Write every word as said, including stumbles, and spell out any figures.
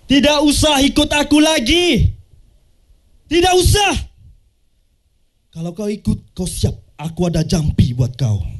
Tidak usah ikut aku lagi. Tidak usah. Kalau kau ikut, kau siap. Aku ada jampi buat kau.